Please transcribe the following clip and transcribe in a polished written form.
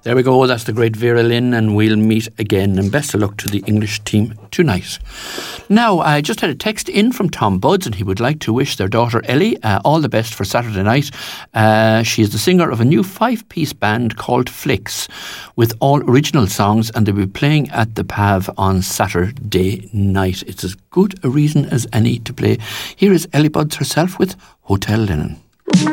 There we go, that's the great Vera Lynn, and we'll meet again, and best of luck to the English team tonight. Now, I just had a text in from Tom Buds, and he would like to wish their daughter Ellie all the best for Saturday night. She is the singer of a new 5-piece band called Flicks, with all original songs, and they'll be playing at the PAV on Saturday night. It's as good a reason as any to play. Here is Ellie Buds herself with Hotel Linen.